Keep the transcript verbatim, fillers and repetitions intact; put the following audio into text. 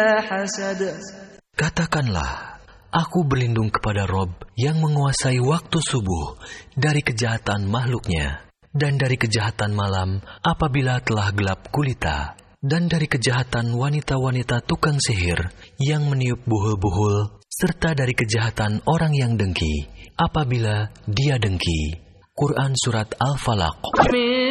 Katakanlah, aku berlindung kepada Rob yang menguasai waktu subuh dari kejahatan makhluknya, dan dari kejahatan malam apabila telah gelap gulita, dan dari kejahatan wanita-wanita tukang sihir yang meniup buhul-buhul, serta dari kejahatan orang yang dengki apabila dia dengki. Quran Surat Al-Falaq.